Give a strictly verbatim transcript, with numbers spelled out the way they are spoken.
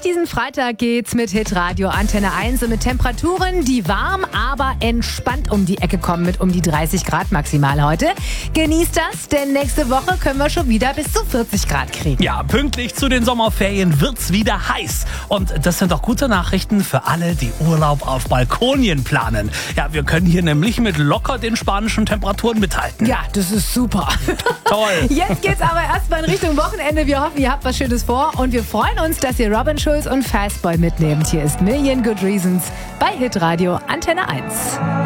diesen Freitag geht's mit Hitradio Antenne eins und mit Temperaturen, die warm, aber entspannt um die Ecke kommen mit um die dreißig Grad maximal heute. Genießt das, denn nächste Woche können wir schon wieder bis zu vierzig Grad kriegen. Ja, pünktlich zu den Sommerferien wird's wieder heiß. Und das sind doch gute Nachrichten für alle, die Urlaub auf Balkonien planen. Ja, wir können hier nämlich mit locker den spanischen Temperaturen mithalten. Ja, das ist super. Toll. Jetzt geht's aber erstmal in Richtung Wochenende. Wir hoffen, ihr habt was Schönes vor und wir freuen uns, dass ihr Robin Schulz und Fastboy mitnehmt. Hier ist Million Good Reasons bei Hitradio Antenne eins.